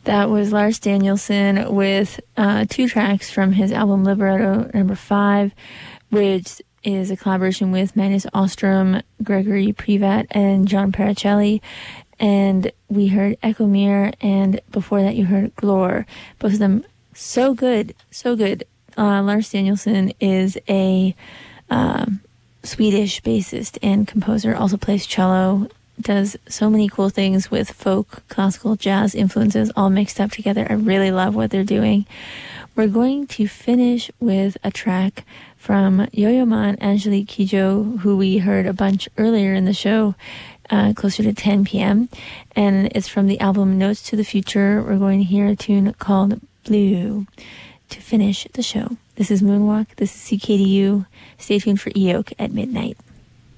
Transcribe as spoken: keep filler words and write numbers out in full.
That was Lars Danielson with uh, two tracks from his album Libretto number five, which is a collaboration with Magnus Ostrom, Gregory Privat, and John Paracelli. And we heard Echo Mirror, and before that you heard Glor. Both of them so good, so good. Uh, Lars Danielson is a um, Swedish bassist and composer, also plays cello, does so many cool things with folk, classical, jazz influences all mixed up together. I really love what they're doing. We're going to finish with a track from Yo-Yo Ma and Angelique Kidjo, who we heard a bunch earlier in the show, uh, closer to ten p.m. And it's from the album Notes to the Future. We're going to hear a tune called Blue to finish the show. This is Moonwalk. This is C K D U. Stay tuned for E O K at midnight.